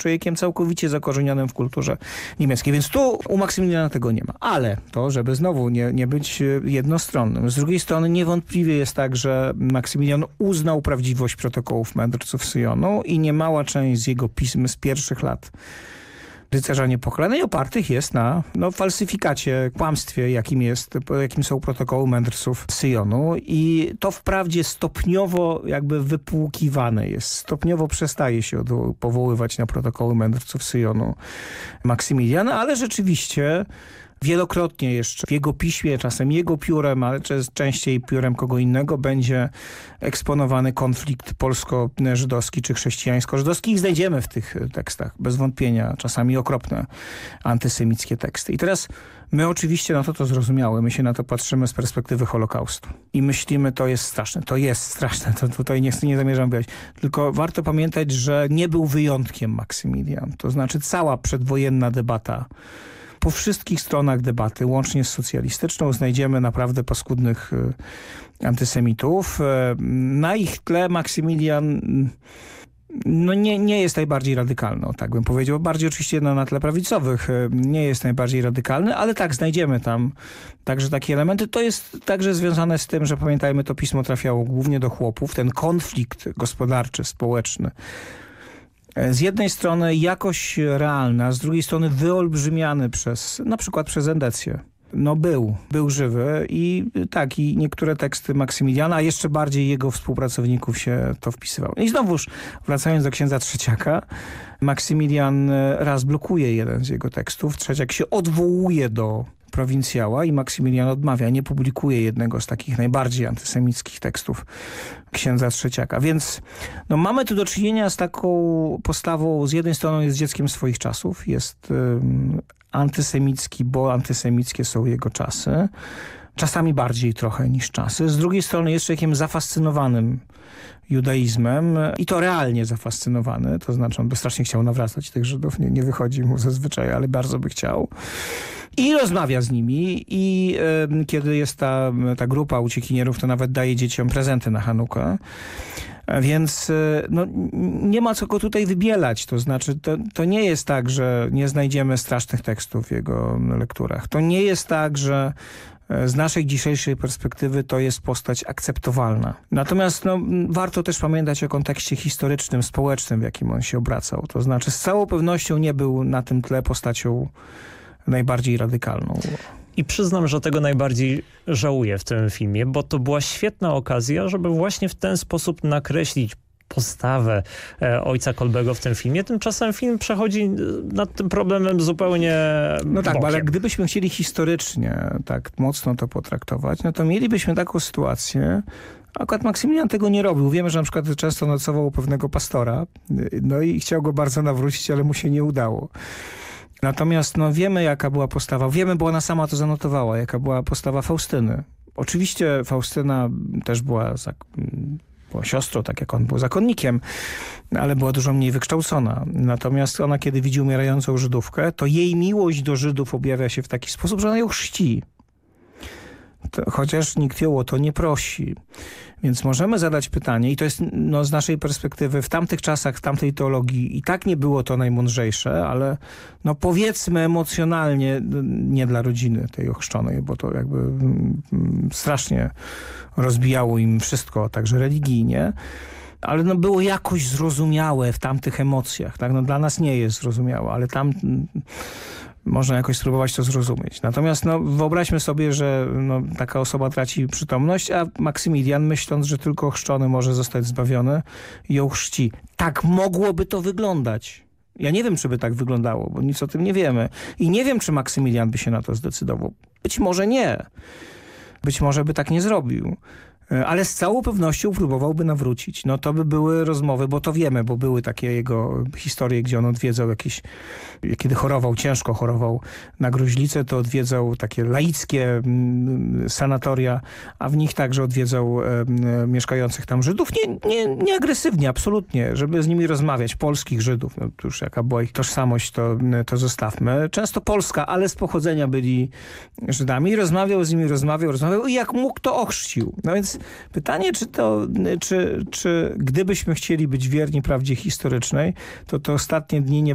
człowiekiem całkowicie zakorzenionym w kulturze niemieckiej. Więc tu u Maksymiliana tego nie ma. Ale to, żeby znowu nie być jednostronnym. Z drugiej strony niewątpliwie jest tak, że Maksymilian uznał prawdziwość protokołów mędrców Syjonu i niemała część z jego pism z pierwszych lat Rycerza Niepokalanej opartych jest na falsyfikacie, kłamstwie, jakim są protokoły mędrców Syjonu, i to wprawdzie stopniowo jakby wypłukiwane jest, stopniowo przestaje się powoływać na protokoły mędrców Syjonu Maksymilian, ale rzeczywiście wielokrotnie jeszcze w jego piśmie, czasem jego piórem, ale częściej piórem kogo innego, będzie eksponowany konflikt polsko-żydowski czy chrześcijańsko-żydowski. I znajdziemy w tych tekstach, bez wątpienia, czasami okropne antysemickie teksty. I teraz my oczywiście na to zrozumiałe, my się na to patrzymy z perspektywy Holokaustu. I myślimy, to jest straszne, to tutaj nie zamierzam wyjaśnić. Tylko warto pamiętać, że nie był wyjątkiem Maksymilian. To znaczy cała przedwojenna debata, po wszystkich stronach debaty, łącznie z socjalistyczną, znajdziemy naprawdę paskudnych antysemitów. Na ich tle Maksymilian nie jest najbardziej radykalny, tak bym powiedział. Bardziej oczywiście na tle prawicowych nie jest najbardziej radykalny, ale tak, znajdziemy tam także takie elementy. To jest także związane z tym, że pamiętajmy, to pismo trafiało głównie do chłopów. Ten konflikt gospodarczy, społeczny, z jednej strony jakoś realny, a z drugiej strony wyolbrzymiany na przykład przez Endecję. Był żywy i tak, i niektóre teksty Maksymiliana, a jeszcze bardziej jego współpracowników się to wpisywało. I znowuż, wracając do księdza Trzeciaka, Maksymilian raz blokuje jeden z jego tekstów, Trzeciak się odwołuje do prowincjała i Maksymilian odmawia, nie publikuje jednego z takich najbardziej antysemickich tekstów księdza Trzeciaka. Więc mamy tu do czynienia z taką postawą, z jednej strony jest dzieckiem swoich czasów, jest antysemicki, bo antysemickie są jego czasy, czasami bardziej trochę niż czasy. Z drugiej strony jest człowiekiem zafascynowanym judaizmem i to realnie zafascynowany, to znaczy on by strasznie chciał nawracać tych Żydów, nie wychodzi mu zazwyczaj, ale bardzo by chciał. I rozmawia z nimi i kiedy jest ta grupa uciekinierów, to nawet daje dzieciom prezenty na Hanukę. Więc nie ma co go tutaj wybielać. To znaczy to nie jest tak, że nie znajdziemy strasznych tekstów w jego lekturach. To nie jest tak, że z naszej dzisiejszej perspektywy to jest postać akceptowalna. Natomiast warto też pamiętać o kontekście historycznym, społecznym, w jakim on się obracał. To znaczy z całą pewnością nie był na tym tle postacią najbardziej radykalną. I przyznam, że tego najbardziej żałuję w tym filmie, bo to była świetna okazja, żeby właśnie w ten sposób nakreślić postawę ojca Kolbego w tym filmie. Tymczasem film przechodzi nad tym problemem zupełnie bokiem. Ale gdybyśmy chcieli historycznie tak mocno to potraktować, to mielibyśmy taką sytuację. Akurat Maksymilian tego nie robił. Wiemy, że na przykład często nocował u pewnego pastora, i chciał go bardzo nawrócić, ale mu się nie udało. Natomiast wiemy, jaka była postawa, bo ona sama to zanotowała, jaka była postawa Faustyny. Oczywiście Faustyna też była siostrą, tak jak on był zakonnikiem, ale była dużo mniej wykształcona. Natomiast ona, kiedy widzi umierającą Żydówkę, to jej miłość do Żydów objawia się w taki sposób, że ona ją chrzci. Chociaż nikt ją o to nie prosi. Więc możemy zadać pytanie, i to jest z naszej perspektywy w tamtych czasach, w tamtej teologii i tak nie było to najmądrzejsze, ale powiedzmy emocjonalnie nie dla rodziny tej ochrzczonej, bo to jakby strasznie rozbijało im wszystko, także religijnie. Ale było jakoś zrozumiałe w tamtych emocjach. Tak? Dla nas nie jest zrozumiałe, ale tam można jakoś spróbować to zrozumieć. Natomiast wyobraźmy sobie, że taka osoba traci przytomność, a Maksymilian, myśląc, że tylko chrzczony może zostać zbawiony, ją chrzci. Tak mogłoby to wyglądać. Ja nie wiem, czy by tak wyglądało, bo nic o tym nie wiemy. I nie wiem, czy Maksymilian by się na to zdecydował. Być może nie. Być może by tak nie zrobił. Ale z całą pewnością próbowałby nawrócić. To by były rozmowy, bo to wiemy, bo były takie jego historie, gdzie on odwiedzał kiedy ciężko chorował na gruźlicę, to odwiedzał takie laickie sanatoria, a w nich także odwiedzał mieszkających tam Żydów. Nie agresywnie, absolutnie, żeby z nimi rozmawiać. Polskich Żydów. Cóż, jaka była ich tożsamość, to zostawmy. Często polska, ale z pochodzenia byli Żydami. Rozmawiał z nimi, rozmawiał i jak mógł, to ochrzcił. Więc pytanie, czy gdybyśmy chcieli być wierni prawdzie historycznej, to te ostatnie dni nie